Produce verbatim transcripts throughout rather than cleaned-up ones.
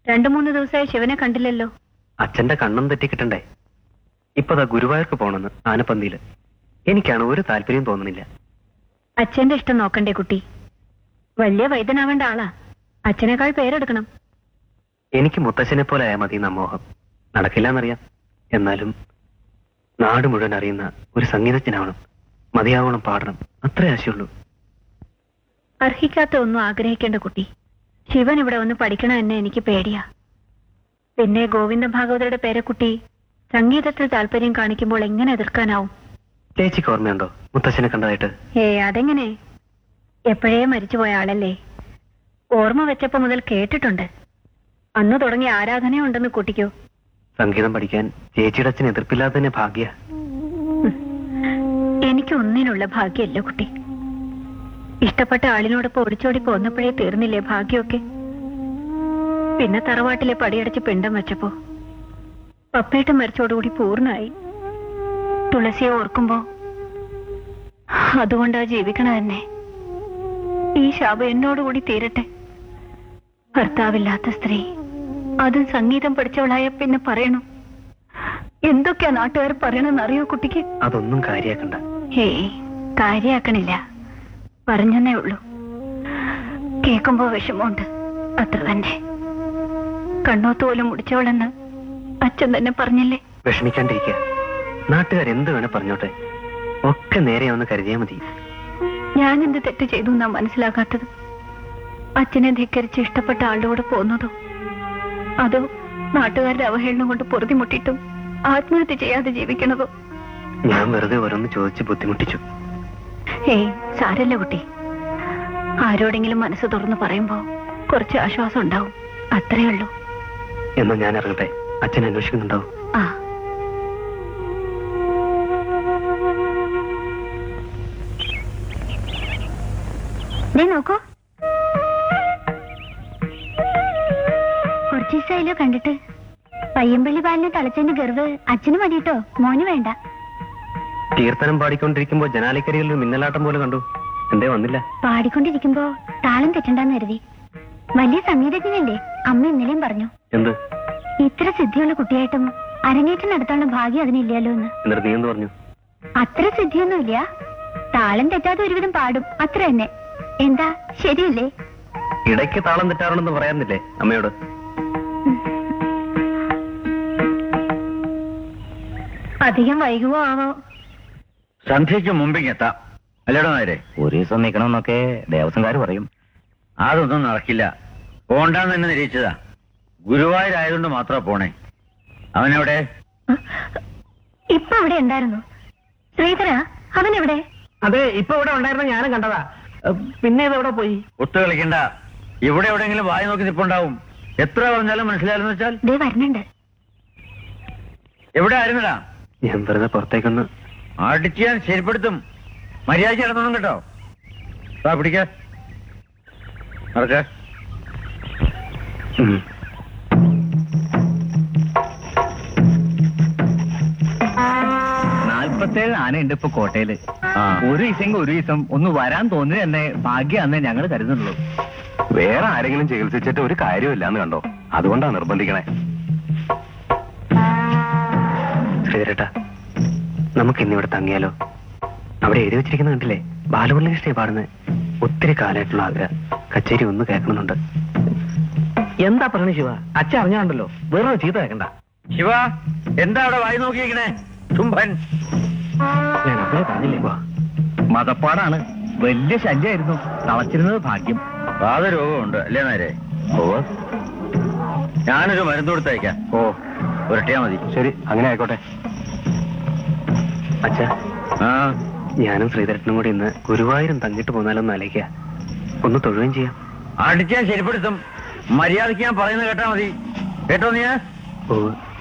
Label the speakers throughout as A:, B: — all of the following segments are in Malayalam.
A: രണ്ടു മൂന്ന് ദിവസമായി ശിവനെ കണ്ടില്ലല്ലോ.
B: അച്ഛന്റെ കണ്ണും തെറ്റിക്കിട്ടണ്ടേ. ഇപ്പതാ ഗുരുവായൂർക്ക് പോണെന്ന് ആനപ്പന്തിയില്. എനിക്കാണ് ഒരു താല്പര്യം തോന്നുന്നില്ല.
A: അച്ഛന്റെ ഇഷ്ടം നോക്കണ്ടേ കുട്ടി? വലിയ വൈദ്യനാവേണ്ട ആളാ. അച്ഛനേക്കാൾ പേരെടുക്കണം.
B: എനിക്ക് മുത്തച്ഛനെ പോലെ ആയാൽ മതി മോഹം. നടക്കില്ലെന്നറിയാം. എന്നാലും നാട് മുഴുവൻ അറിയുന്ന ഒരു സംഗീതജ്ഞനാവണം. മതിയാവണം പാടണം. അത്രേ ആശയുള്ളൂ.
A: അർഹിക്കാത്ത ഒന്നും ആഗ്രഹിക്കേണ്ട കുട്ടി. ശിവൻ ഇവിടെ വന്ന് പഠിക്കണം എന്നെ എനിക്ക് പേടിയാ. പിന്നെ ഗോവിന്ദ ഭാഗവതരുടെ പേരക്കുട്ടി സംഗീതത്തിൽ താല്പര്യം കാണിക്കുമ്പോൾ എങ്ങനെ എതിർക്കാനാവും?
B: ചേച്ചിക്ക് ഓർമ്മയുണ്ടോ മുത്തച്ഛനെ കണ്ടതായിട്ട്?
A: ഏ അതെങ്ങനെ? എപ്പോഴേ മരിച്ചുപോയ ആളല്ലേ. ഓർമ്മ വെച്ചപ്പോ മുതൽ കേട്ടിട്ടുണ്ട്. അന്ന് തുടങ്ങിയ ആരാധനയുണ്ടെന്ന് കൂട്ടിക്കോ.
B: സംഗീതം പഠിക്കാൻ ചേച്ചിയുടെ അച്ഛൻ എതിർപ്പില്ലാതെ തന്നെ ഭാഗ്യ.
A: എനിക്ക് ഒന്നിനുള്ള ഭാഗ്യല്ല കുട്ടി. ഇഷ്ടപ്പെട്ട ആളിനോടൊപ്പം ഒടിച്ചോടി പോന്നപ്പോഴേ തീർന്നില്ലേ ഭാഗ്യമൊക്കെ. പിന്നെ തറവാട്ടിലെ പടിയടച്ച് പിണ്ടം വെച്ചപ്പോ പപ്പേട്ടം മരിച്ചോടുകൂടി പൂർണ്ണമായി. തുളസിയെ ഓർക്കുമ്പോ അതുകൊണ്ടാ ജീവിക്കണ തന്നെ. ഈ ശാപം എന്നോടുകൂടി തീരട്ടെ. ഭർത്താവില്ലാത്ത സ്ത്രീ, അതും സംഗീതം പഠിച്ചവളായ പിന്നെ പറയണു. എന്തൊക്കെയാ നാട്ടുകാർ പറയണെന്നറിയോ കുട്ടിക്ക്?
B: അതൊന്നും കാര്യാക്കണ്ട.
A: ഏയ് കാര്യാക്കണില്ല, പറഞ്ഞെന്നേ ഉള്ളൂ. കേൾക്കുമ്പോ വിഷമമുണ്ട്, അത്ര തന്നെ. കണ്ണോത്ത് പോലും മുടിച്ചവളെന്ന് അച്ഛൻ തന്നെ പറഞ്ഞില്ലേ?
B: വിഷമിക്കാണ്ടിരിക്കുക. നാട്ടുകാരെന്ത് വേണേ പറഞ്ഞോട്ടെ. ഒക്കെ നേരെയാവുന്ന കരുതിയാ മതി.
A: ഞാൻ എന്ത് തെറ്റ് ചെയ്തു എന്നാ മനസ്സിലാക്കാത്തത്? അച്ഛനെ ധിക്കരിച്ച് ഇഷ്ടപ്പെട്ട ആളുടെ കൂടെ പോകുന്നതോ, അതോ നാട്ടുകാരുടെ അവഹേളനം കൊണ്ട് പൊറുതിമുട്ടിയിട്ടും ആത്മഹത്യ ചെയ്യാതെ ജീവിക്കണതോ?
B: ഞാൻ വെറുതെ ഓരോന്ന് ചോദിച്ച് ബുദ്ധിമുട്ടിച്ചു.
A: ഏയ് സാരല്ല കുട്ടി. ആരോടെങ്കിലും മനസ്സ് തുറന്ന് പറയുമ്പോ കുറച്ച് ആശ്വാസം ഉണ്ടാവും, അത്രേ ഉള്ളൂ.
B: എന്നാ ഞാൻ ഇറങ്ങട്ടെ. അച്ഛൻ അന്വേഷിക്കുന്നുണ്ടാവും.
A: ആ നോക്കൂ, കുറച്ച് ദിവസമായല്ലോ കണ്ടിട്ട്. പയ്യമ്പള്ളി പാലിന് തളച്ചതിന്റെ ഗർവ് അച്ഛന് മതിട്ടോ, മോന് വേണ്ട.
B: കീർത്തനം പാടിക്കൊണ്ടിരിക്കുമ്പോ ജനാലിക്കരിയിൽ ഒരു മിന്നലാട്ടം പോലെ കണ്ടു. എന്തേ വന്നില്ല?
A: പാടിക്കൊണ്ടിരിക്കുമ്പോ താളം തെറ്റണ്ടെന്ന് കരുതി. വലിയ സംഗീതജ്ഞനല്ലേ, അമ്മ ഇന്നലെയും പറഞ്ഞു.
B: എന്ത്?
A: ഇത്ര സിദ്ധിയുള്ള കുട്ടിയായിട്ടും അരങ്ങേറ്റം നടത്താനുള്ള ഭാഗ്യം അതിനില്ലല്ലോ എന്ന്.
B: എന്നിട്ട് നീ എന്ത് പറഞ്ഞു?
A: അത്ര സിദ്ധിയൊന്നുമില്ല, താളം തെറ്റാതെ ഒരുവിധം പാടും, അത്ര തന്നെ. എന്താ ശരിയല്ലേ?
B: ഇടയ്ക്ക് താളം തെറ്റാറുണ്ടെന്ന് പറയാറുന്നില്ലേ അമ്മയോട്?
A: അധികം വൈകുവോ ആവോ?
C: സന്ധ്യയ്ക്ക് മുമ്പിങ് എത്താം അല്ലേടോ നേരെ? ഒരു ദിവസം നിൽക്കണമെന്നൊക്കെ ദേവസ്വംകാർ പറയും. അതൊന്നും നടക്കില്ല. പോണ്ടാന്ന് തന്നെ നിരീക്ഷിച്ചതാ. ഗുരുവായൂരായതുകൊണ്ട് മാത്രമാ പോണേ. അവനെവിടെ?
A: ഇപ്പൊ അവിടെ ഉണ്ടായിരുന്നു. ശ്രീധര, അവനെവിടെ?
B: അതെ, ഇപ്പൊ ഇവിടെ ഉണ്ടായിരുന്ന ഞാനും കണ്ടതാ. പിന്നെ ഇതെവിടെ പോയി?
C: ഒത്തു കളിക്കണ്ട. ഇവിടെ എവിടെയെങ്കിലും വായി നോക്കി നിപ്പുണ്ടാവും. എത്ര പറഞ്ഞാലും മനസ്സിലായെന്ന് വെച്ചാൽ
A: ദേ വരുന്നുണ്ട്.
C: എവിടെ ആയിരുന്നടാ?
B: ഞാൻ വെറുതെ പുറത്തേക്കൊന്ന്
C: അടിച്ച് ഞാൻ ശരിപ്പെടുത്തും. മര്യാദയ്ക്ക് കിടന്നൊന്നും കേട്ടോ. ആ പിടിക്ക നടക്ക.
D: നാൽപ്പത്തേഴ് ആനയുണ്ട് ഇപ്പൊ കോട്ടയില്. ഒരു ദിവസം ഒരു ദിവസം ഒന്ന് വരാൻ തോന്നി തന്നെ ഭാഗ്യാന്നേ ഞങ്ങൾ കരുതുന്നുള്ളൂ.
B: വേറെ ആരെങ്കിലും ചികിത്സിച്ചിട്ട് ഒരു കാര്യമില്ലാന്ന് കണ്ടോ? അതുകൊണ്ടാ നിർബന്ധിക്കണേ. ശ്രീധരേട്ടാ, നമുക്ക് ഇന്നിവിടെ തങ്ങിയാലോ? അവിടെ എഴുതി വെച്ചിരിക്കുന്ന കണ്ടില്ലേ, ബാലമുരളികൃഷ്ണയെ പാടുന്നത്. ഒത്തിരി കാലമായിട്ടുള്ള ആഗ്രഹം. കച്ചേരി ഒന്ന് കേൾക്കണമെന്നുണ്ട്. എന്താ പറഞ്ഞ ശിവ? അച്ഛൻ അറിഞ്ഞാണ്ടല്ലോ, വേറെ ചീത്ത കേൾക്കണ്ട.
C: ശിവ, എന്താ അവിടെ വായി നോക്കിയിരിക്കണേ? ചുംബൻ.
B: ഞാൻ അപ്പഴേ പറഞ്ഞില്ലേ,
D: മതപ്പാടാണ്. വലിയ ശല്യമായിരുന്നു. തളച്ചിരുന്നത് ഭാഗ്യം.
C: വാദരോഗമുണ്ട് അല്ലേ നേരെ?
B: ഓ,
C: ഞാനൊരു മരുന്ന് കൊടുത്തയക്കാം.
B: ഓ,
C: ഉരട്ടിയാ മതി.
B: ശരി, അങ്ങനെ ആയിക്കോട്ടെ. അച്ഛാ,
C: ആ
B: ഞാനും ശ്രീധരനും കൂടി ഇന്ന് ഗുരുവായൂരും തങ്ങിട്ട് പോന്നാലൊന്ന് ആലോചിക്കുക. ഒന്ന് തൊഴുകയും ചെയ്യാം.
C: അടിച്ച് ഞാൻ ശരിപ്പെടുത്തും. മര്യാദയ്ക്ക് ഞാൻ പറയുന്നത് കേട്ടാ മതി. കേട്ടോ നീ?
B: ഓ,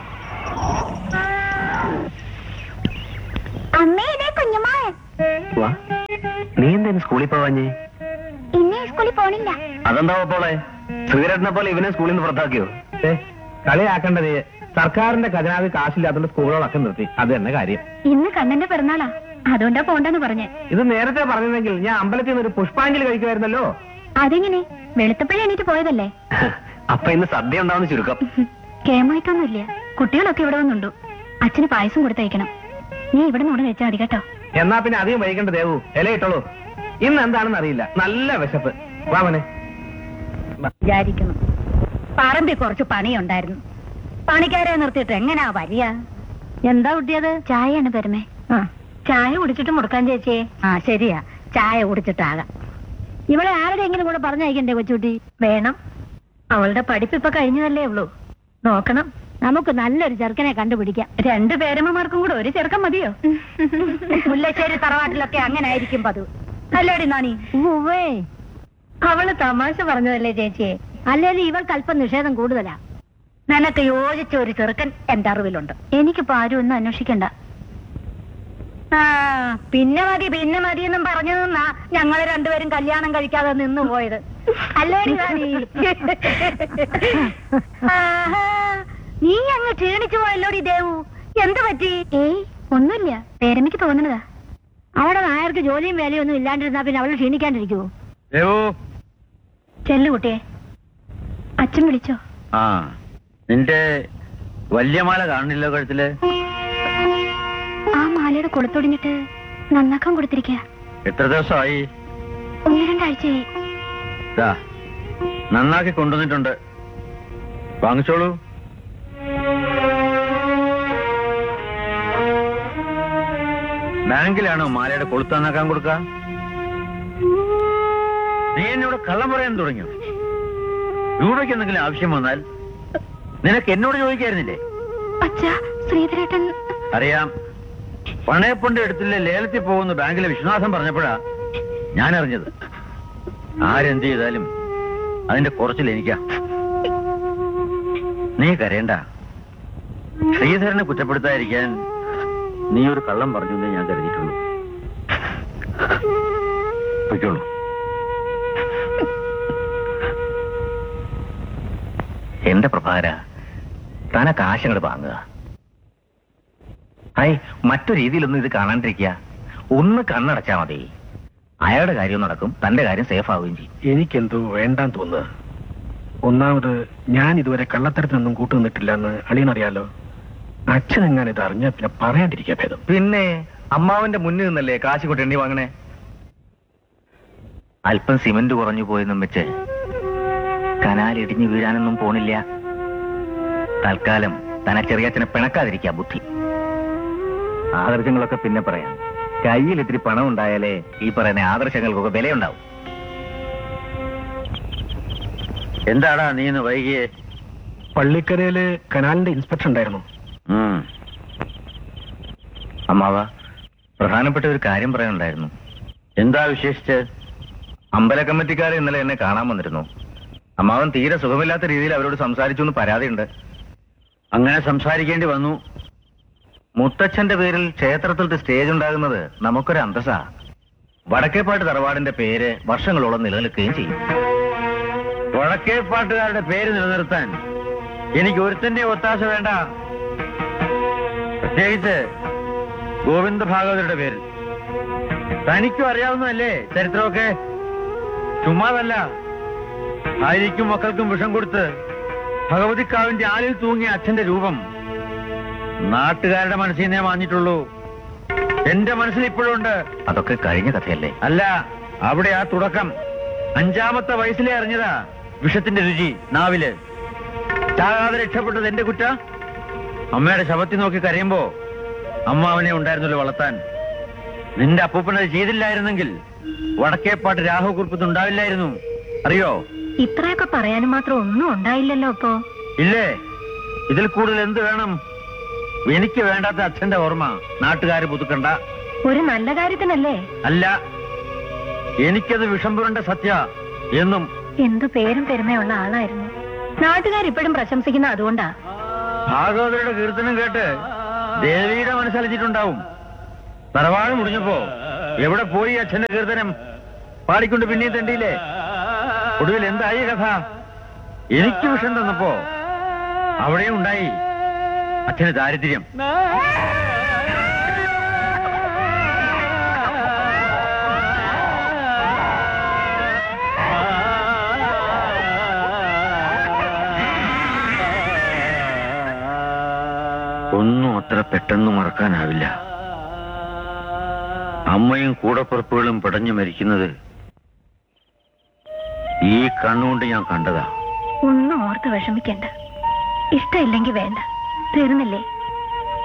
B: വാ. നീ എന്തായാലും സ്കൂളിൽ പോവാഞ്ഞേ?
A: ഇന്നേ സ്കൂളിൽ പോണില്ല.
B: അതെന്താ പോളെ? ശ്രീധരനെ പോലെ ഇവനെ സ്കൂളിൽ നിന്ന് പുറത്താക്കിയോ? കളിയാക്കേണ്ടത്. സർക്കാരിന്റെ ഖജനാവിൽ കാശില്ലാത്തോണ്ട് സ്കൂളുകളൊക്കെ നിർത്തി. അത് തന്നെ കാര്യം.
A: ഇന്ന് കണ്ണന്റെ പിറന്നാളാ, അതുകൊണ്ടാ പോണ്ടെന്ന് പറഞ്ഞേ.
B: ഇത് നേരത്തെ പറഞ്ഞെങ്കിൽ ഞാൻ അമ്പലത്തിൽ നിന്ന് ഒരു പുഷ്പാഞ്ജലി കഴിക്കുമായിരുന്നല്ലോ.
A: അതെങ്ങനെ? വെളുത്തപ്പഴേ എണീറ്റ് പോയതല്ലേ?
B: അപ്പൊ ഇന്ന് സദ്യ ഉണ്ടാവുന്ന ചുരുക്കം.
A: കേമായിട്ടൊന്നുമില്ല. കുട്ടികളൊക്കെ ഇവിടെ വന്നുണ്ടോ. അച്ഛന് പായസം കൊടുത്തയക്കണം. നീ ഇവിടെ നിന്ന് കഴിച്ചാൽ മതി കേട്ടോ.
B: എന്നാ പിന്നെ അധികം വൈകണ്ട ദേവു, ഇല ഇട്ടോളൂ. ഇന്ന് എന്താണെന്ന് അറിയില്ല, നല്ല വിശപ്പ്. വാമനെ
E: വിചാരിക്കണം. പറമ്പിൽ കുറച്ച് പണിയുണ്ടായിരുന്നു. പണിക്കാരെ നിർത്തിയിട്ട് എങ്ങനാ വരിക? എന്താ കുട്ടിയത്?
A: ചായയാണ് പെരുമേ.
E: ആ
A: ചായ കുടിച്ചിട്ട് മുടക്കാൻ ചേച്ചിയെ.
E: ആ ശരിയാ, ചായ കുടിച്ചിട്ടാകാം. ഇവളെ ആരുടെയെങ്കിലും കൂടെ പറഞ്ഞയക്കണ്ടേ കൊച്ചുകുട്ടി?
A: വേണം. അവളുടെ പഠിപ്പ് ഇപ്പൊ കഴിഞ്ഞതല്ലേ ഉള്ളൂ. നോക്കണം.
E: നമുക്ക് നല്ലൊരു ചെറുക്കനെ കണ്ടുപിടിക്കാം.
A: രണ്ടു പേരമ്മമാർക്കും കൂടെ ഒരു ചെറുക്കം മതിയോ?
E: മുല്ലശ്ശേരി തറവാട്ടിലൊക്കെ അങ്ങനെ ആയിരിക്കും പതിവ്. അല്ലേടി നാണി? ഉവ്വേ,
A: അവള് തമാശ പറഞ്ഞതല്ലേ ചേച്ചിയെ.
E: അല്ലെങ്കിൽ ഇവൾക്ക് അല്പം നിഷേധം കൂടുതലാ. നിനക്ക് യോജിച്ച ഒരു ചെറുക്കൻ എന്റെ അറിവിലുണ്ട്.
A: എനിക്കിപ്പോ ആരും ഒന്നും അന്വേഷിക്കണ്ട.
E: ആ പിന്നെ മതി പിന്നെ മതി എന്നും പറഞ്ഞു നിന്നാ ഞങ്ങള് രണ്ടുപേരും കല്യാണം കഴിക്കാതെ നിന്ന് പോയത്. അല്ലേടി നാണി? ആഹാ, നീ അങ്ങ് ക്ഷീണിച്ചു പോയല്ലോടി ദേവു. എന്ത് പറ്റി?
A: ഏയ് ഒന്നുമില്ല, പേരമ്മയ്ക്ക് തോന്നുന്നതാ.
E: അവിടെ നായർക്ക് ജോലിയും വേലയും ഒന്നും ഇല്ലാണ്ടിരുന്നാ പിന്നെ അവള് ക്ഷീണിക്കാണ്ടിരിക്കുവോ?
A: ചെല്ലു കുട്ടിയെ. അച്ഛൻ വിളിച്ചോ?
C: ആ, നിന്റെ വലിയ മാല കാണുന്നില്ലോ കഴുത്തില്.
A: ആ മാലയുടെ കൊളുത്തൊടിഞ്ഞിട്ട് നന്നാക്കാൻ കൊടുത്തിരിക്കുക.
C: എത്ര ദിവസമായി?
A: ഒന്ന് രണ്ടാഴ്ചയായി.
C: ദാ, നന്നാക്കി കൊണ്ടുവന്നിട്ടുണ്ട്, വാങ്ങിച്ചോളൂ. ബാങ്കിലാണോ മാലയുടെ കൊളുത്ത് നന്നാക്കാൻ കൊടുക്ക? നീ എന്നോട് കള്ളം പറയാൻ തുടങ്ങിയോ? രൂപയ്ക്ക് എന്തെങ്കിലും ആവശ്യം വന്നാൽ നിനക്ക് എന്നോട് ചോദിക്കായിരുന്നില്ലേ?
A: അച്ഛാ, ശ്രീധരേട്ടൻ.
C: അറിയാം, പണയപ്പണ്ട് എടുത്തില്ല ലേലത്തിൽ പോകുന്ന ബാങ്കിലെ വിശ്വനാഥൻ പറഞ്ഞപ്പോഴാ ഞാൻ അറിഞ്ഞത്. ആരെന്ത് ചെയ്താലും അതിന്റെ കുറച്ചിൽ എനിക്കാ. നീ കരയണ്ട. ശ്രീധരനെ കുറ്റപ്പെടുത്താതിരിക്കാൻ നീ ഒരു കള്ളം പറഞ്ഞു എന്നേ ഞാൻ കരുതിയിട്ടുള്ളൂ. പൊയ്ക്കോളൂ.
D: എന്റെ പ്രഭാര, താന കാശങ്ങൾ വാങ്ങുക. ഐ മറ്റു രീതിയിലൊന്നും ഇത് കാണാണ്ടിരിക്കുക. ഒന്ന് കണ്ണടച്ചാ മതി. അയാളുടെ കാര്യം നടക്കും, തന്റെ കാര്യം സേഫ് ആവുകയും ചെയ്യും.
B: എനിക്കെന്തോ വേണ്ടാൻ തോന്നുക. ഒന്നാമത് ഞാൻ ഇതുവരെ കള്ളത്തരത്തിനൊന്നും കൂട്ടുനിന്നിട്ടില്ല എന്ന് അളിയനറിയാലോ. അച്ഛനെങ്ങാൻ ഇത് അറിഞ്ഞ പിന്നെ പറയാണ്ടിരിക്കാ ഭേദം.
D: പിന്നെ അമ്മാവന്റെ മുന്നിൽ നിന്നല്ലേ കാശ് കൊണ്ട് എണ്ണി വാങ്ങണേ. അല്പം സിമന്റ് കുറഞ്ഞു പോയെന്നും വെച്ച് കനാൽ ഇടിഞ്ഞു വീഴാനൊന്നും പോണില്ല. തൽക്കാലം തന ചെറിയച്ഛനെ പിണക്കാതിരിക്കാ ബുദ്ധി. ആദർശങ്ങളൊക്കെ പിന്നെ പറയാം. കയ്യിൽ ഇത്തിരി പണം ഉണ്ടായാലേ ഈ പറയുന്ന ആദർശങ്ങൾക്കൊക്കെ വിലയുണ്ടാവും.
C: എന്താടാ നീ ഇന്ന് വൈകിയേ?
B: പള്ളിക്കരയില് കനാലിന്റെ ഇൻസ്പെക്ഷൻ ഉണ്ടായിരുന്നു.
D: അമ്മാവ, പ്രധാനപ്പെട്ട ഒരു കാര്യം പറയാനുണ്ടായിരുന്നു.
C: എന്താ വിശേഷിച്ച്?
D: അമ്പല കമ്മിറ്റിക്കാരെ ഇന്നലെ എന്നെ കാണാൻ വന്നിരുന്നു. അമ്മാവൻ തീരെ സുഖമില്ലാത്ത രീതിയിൽ അവരോട് സംസാരിച്ചു എന്ന് പരാതിയുണ്ട്.
C: അങ്ങനെ സംസാരിക്കേണ്ടി വന്നു.
D: മുത്തച്ഛന്റെ പേരിൽ ക്ഷേത്രത്തിൽ സ്റ്റേജ് ഉണ്ടാകുന്നത് നമുക്കൊരു അന്തസ്സാ. വടക്കേപ്പാട്ട് തറവാടിന്റെ പേര് വർഷങ്ങളോളം നിലനിൽക്കുകയും ചെയ്യും.
C: വടക്കേപ്പാട്ടുകാരുടെ പേര് നിലനിർത്താൻ എനിക്ക് ഒരുത്തന്റെ ഒത്താശ വേണ്ട. പ്രത്യേകിച്ച് ഗോവിന്ദ ഭാഗവതരുടെ പേരിൽ. തനിക്കും അറിയാവുന്നതല്ലേ ചരിത്രമൊക്കെ. ചുമ്മാതല്ല, ഭാര്യയ്ക്കും മക്കൾക്കും വിഷം കൊടുത്ത് ഭഗവതിക്കാവിന്റെ ആലിൽ തൂങ്ങിയ അച്ഛന്റെ രൂപം നാട്ടുകാരുടെ മനസ്സിൽ നിന്നേ വാങ്ങിയിട്ടുള്ളൂ. എന്റെ മനസ്സിൽ ഇപ്പോഴുണ്ട്.
D: അതൊക്കെ കഴിഞ്ഞ കഥയല്ലേ?
C: അല്ല, അവിടെ ആ തുടക്കം. അഞ്ചാമത്തെ വയസ്സിലേ അറിഞ്ഞതാ വിഷത്തിന്റെ രുചി നാവില്. ചാകാതെ രക്ഷപ്പെട്ടത് എന്റെ കുറ്റ. അമ്മയുടെ ശവത്തിൽ നോക്കി കരയുമ്പോ അമ്മ അവനെ ഉണ്ടായിരുന്നല്ലോ വളർത്താൻ. നിന്റെ അപ്പൂപ്പനത് ചെയ്തില്ലായിരുന്നെങ്കിൽ വടക്കേപ്പാട്ട് രാഹുകുറുപ്പത്ത് ഉണ്ടാവില്ലായിരുന്നു. അറിയോ?
A: ഇത്രയൊക്കെ പറയാനും മാത്രം ഒന്നും ഉണ്ടായില്ലല്ലോ. ഇപ്പോ
C: ഇല്ലേ? ഇതിൽ കൂടുതൽ എന്ത് വേണം? എനിക്ക് വേണ്ടാത്ത അച്ഛന്റെ ഓർമ്മ നാട്ടുകാര് പുതുക്കണ്ട.
A: ഒരു നല്ല കാര്യത്തിനല്ലേ?
C: അല്ല, എനിക്കത് വിഷം പുരണ്ട സത്യ എന്നും.
A: എന്തു പേരും പെരുമയുള്ള ആളായിരുന്നു. നാട്ടുകാരിപ്പോഴും പ്രശംസിക്കുന്ന അതുകൊണ്ടാ.
C: ഭാഗവതരുടെ കീർത്തനം കേട്ട് ദേവിയുടെ മനസ്സലിച്ചിട്ടുണ്ടാവും. തറവാട് മുടിഞ്ഞപ്പോ എവിടെ പോയി അച്ഛന്റെ കീർത്തനം? പാടിക്കൊണ്ട് പിന്നെയും തണ്ടിയില്ലേ? ഒടുവിൽ എന്തായി കഥ? എനിക്ക് വിഷം തന്നപ്പോ അവിടെയും ഉണ്ടായി അച്ഛന് ദാരിദ്ര്യം. ഒന്നും അത്ര പെട്ടെന്ന് മറക്കാനാവില്ല. അമ്മയും കൂടപ്പുറപ്പുകളും പിടഞ്ഞു മരിക്കുന്നത് ഈ കണ്ണുകൊണ്ട് ഞാൻ കണ്ടതാ.
A: ഒന്നും ഓർത്ത് വിഷമിക്കണ്ട. ഇഷ്ടമില്ലെങ്കിൽ വേണ്ട, തീർന്നില്ലേ?